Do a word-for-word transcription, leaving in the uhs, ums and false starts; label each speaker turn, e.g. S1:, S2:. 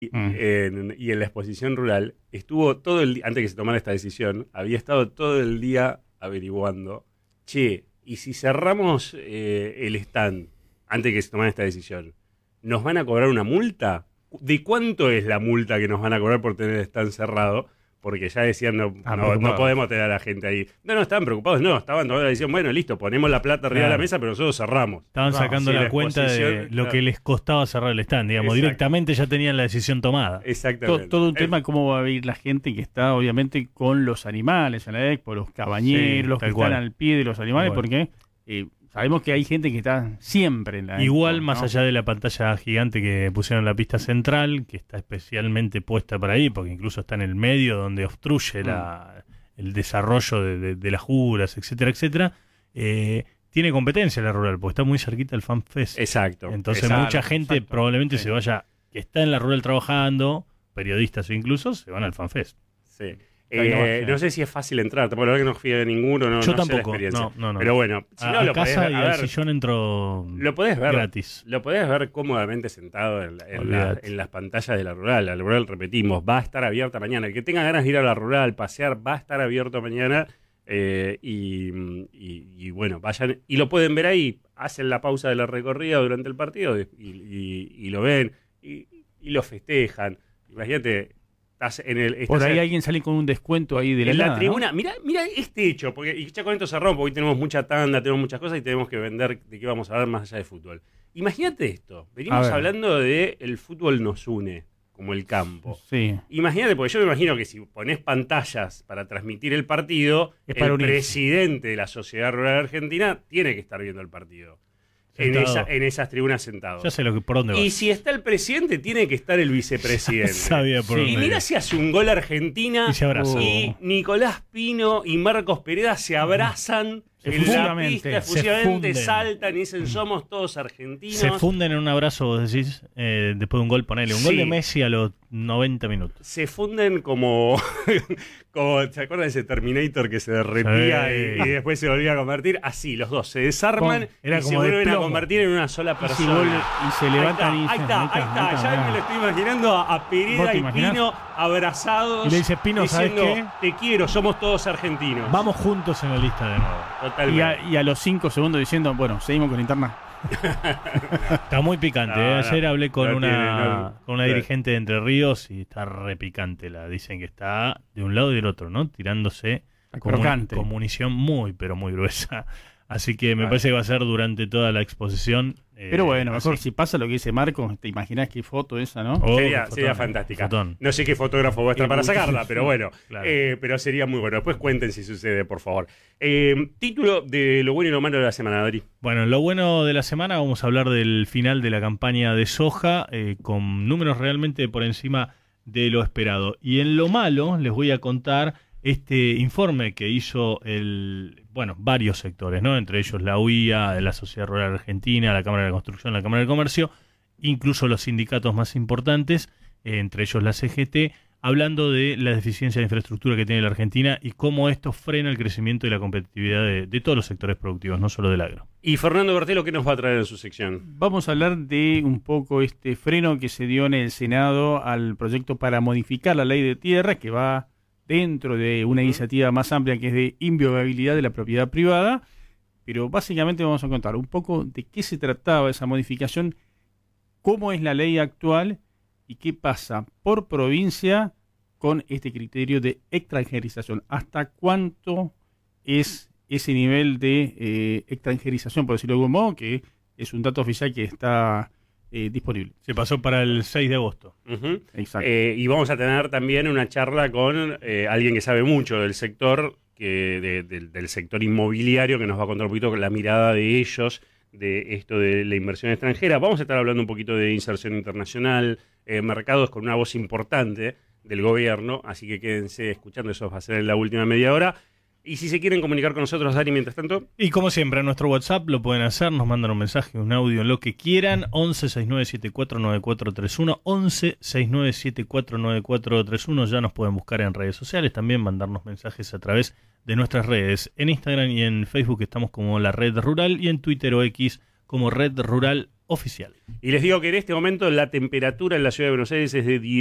S1: Mm. En, y en la exposición rural estuvo todo el día, antes que se tomara esta decisión, había estado todo el día averiguando, che, y si cerramos eh, el stand antes que se tomara esta decisión, ¿nos van a cobrar una multa? ¿De cuánto es la multa que nos van a cobrar por tener el stand cerrado? Porque ya decían, no, no, no podemos tener a la gente ahí. No, no, estaban preocupados, no, estaban tomando la decisión, bueno, listo, ponemos la plata arriba claro. de la mesa, pero nosotros cerramos.
S2: Estaban sacando no, sí, la, la cuenta de lo claro. que les costaba cerrar el stand, digamos, Exacto. directamente ya tenían la decisión tomada.
S1: Exactamente.
S3: Todo, todo un tema, cómo va a ir la gente que está, obviamente, con los animales en la expo, los cabañeros, sí, los que cual. están al pie de los animales, porque eh, sabemos que hay gente que está siempre en la
S2: Igual,
S3: expo,
S2: más
S3: ¿no? allá
S2: de la pantalla gigante que pusieron en la pista central, que está especialmente puesta para ahí, porque incluso está en el medio donde obstruye mm. la, el desarrollo de, de, de las juras, etcétera, etcétera, eh, tiene competencia la rural, porque está muy cerquita del FanFest.
S1: Exacto.
S2: Entonces
S1: exacto,
S2: mucha gente
S1: exacto.
S2: probablemente
S1: sí.
S2: se vaya, que está en la rural trabajando, periodistas o incluso, se van al FanFest.
S1: Sí. Eh, no sé si es fácil entrar, porque la verdad que no fui a ninguno, no,
S2: Yo
S1: no
S2: tampoco,
S1: sé la experiencia.
S2: No, no, no.
S1: Pero bueno, si
S2: a,
S1: no
S2: a
S1: lo
S2: casa
S1: podés ver,
S2: y
S1: a ver,
S2: al sillón entro
S1: lo podés ver
S2: gratis.
S1: Lo podés ver cómodamente sentado en, la, en, la, en las pantallas de la rural. La rural, repetimos, va a estar abierta mañana. El que tenga ganas de ir a la rural, pasear, va a estar abierto mañana. Eh, y, y, y bueno, vayan y lo pueden ver ahí. Hacen la pausa de la recorrida durante el partido y, y, y lo ven y, y lo festejan. Imagínate. En el,
S3: Por ahí en, alguien sale con un descuento ahí de la,
S1: en la
S3: nada,
S1: tribuna.
S3: ¿no?
S1: Mira, mira este hecho, porque y ya con esto cerramos, porque hoy tenemos mucha tanda, tenemos muchas cosas y tenemos que vender de qué vamos a hablar más allá de fútbol. Imagínate esto, venimos hablando de el fútbol nos une, como el campo.
S3: Sí.
S1: Imagínate, porque yo me imagino que si pones pantallas para transmitir el partido,
S3: es para
S1: el
S3: unirse.
S1: Presidente de la Sociedad Rural Argentina tiene que estar viendo el partido. En, esa, en esas tribunas sentados.
S2: Ya sé lo que, por dónde vas.
S1: Y si está el presidente, tiene que estar el vicepresidente.
S2: Sabía por
S1: sí.
S2: dónde
S1: Y mira si hace un gol Argentina
S2: y, se abrazan.
S1: y Nicolás Pino y Marcos Pereda se abrazan en la pista, efusivamente saltan y dicen somos todos argentinos.
S2: Se funden en un abrazo, vos decís, eh, después de un gol, ponele. Un sí. gol de Messi a los noventa minutos.
S1: Se funden como... como ¿se acuerdan de ese Terminator que se derretía sí. y, y después se volvía a convertir? Así, los dos se desarman
S3: Era
S1: y
S3: como
S1: se vuelven
S3: a
S1: convertir en una sola persona.
S3: Y, vuelve, y se levantan
S1: ahí
S3: y
S1: está,
S3: dicen,
S1: ahí está, ahí está, ahí está. Ya me lo estoy imaginando a, a Pereda y Pino abrazados.
S3: Y le dice Pino, ¿sabes qué?
S1: Te quiero, somos todos argentinos.
S2: Vamos juntos en la lista de nuevo.
S1: Totalmente.
S3: Y a, y a los cinco segundos diciendo, bueno, seguimos con interna.
S2: Está muy picante. No, ¿eh? Ayer
S1: no,
S2: hablé con
S1: no
S2: una,
S1: tiene, no,
S2: con una dirigente de Entre Ríos y está re picante. La dicen que está de un lado y del otro, ¿no? Tirándose con, con munición muy, pero muy gruesa. Así que me vale. parece que va a ser durante toda la exposición. Eh,
S3: pero bueno, mejor
S2: así.
S3: si pasa lo que dice Marco, te imaginás qué foto esa, ¿no?
S1: Oh, sería, sería fantástica. Fotón. No sé qué fotógrafo va a estar para sacarla, pero bueno. Claro. Eh, pero sería muy bueno. Después cuenten si sucede, por favor. Eh, título de lo bueno y lo malo de la semana, Adri.
S2: Bueno, lo bueno de la semana vamos a hablar del final de la campaña de soja, eh, con números realmente por encima de lo esperado. Y en lo malo les voy a contar este informe que hizo el, bueno, varios sectores, ¿no? Entre ellos la U I A, la Sociedad Rural Argentina, la Cámara de Construcción, la Cámara de Comercio, incluso los sindicatos más importantes, eh, entre ellos la C G T, hablando de la deficiencia de infraestructura que tiene la Argentina y cómo esto frena el crecimiento y la competitividad de, de todos los sectores productivos, no solo del agro.
S1: Y Fernando Bertelo, ¿qué nos va a traer en su sección?
S3: Vamos a hablar de un poco este freno que se dio en el Senado al proyecto para modificar la ley de tierra, que va dentro de una iniciativa más amplia que es de inviolabilidad de la propiedad privada, pero básicamente vamos a contar un poco de qué se trataba esa modificación, cómo es la ley actual y qué pasa por provincia con este criterio de extranjerización. ¿Hasta cuánto es ese nivel de eh, extranjerización, por decirlo de algún modo, que es un dato oficial que está Eh, disponible?
S2: Se pasó para el seis de agosto.
S1: Uh-huh. Exacto. Eh, y vamos a tener también una charla con eh, alguien que sabe mucho del sector, que de, de, del sector inmobiliario, que nos va a contar un poquito la mirada de ellos de esto de la inversión extranjera. Vamos a estar hablando un poquito de inserción internacional, eh, mercados con una voz importante del gobierno, así que quédense escuchando, eso va a ser en la última media hora. Y si se quieren comunicar con nosotros, Dari, mientras tanto.
S2: Y como siempre, a nuestro WhatsApp lo pueden hacer, nos mandan un mensaje, un audio, lo que quieran, once sesenta y nueve setenta y cuatro noventa y cuatro treinta y uno, once sesenta y nueve setenta y cuatro noventa y cuatro treinta y uno, ya nos pueden buscar en redes sociales, también mandarnos mensajes a través de nuestras redes. En Instagram y en Facebook estamos como La Red Rural y en Twitter o X como Red Rural oficial.
S1: Y les digo que en este momento la temperatura en la ciudad de Buenos Aires es de